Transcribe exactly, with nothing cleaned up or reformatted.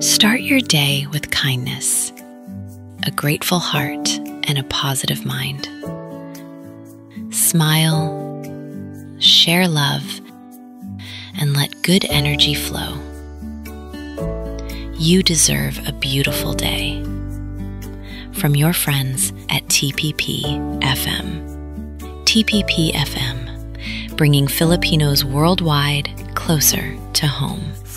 Start your day with kindness, a grateful heart, and a positive mind. Smile, share love, and let good energy flow. You deserve a beautiful day. From your friends at T P P F M. T P P F M, bringing Filipinos worldwide closer to home.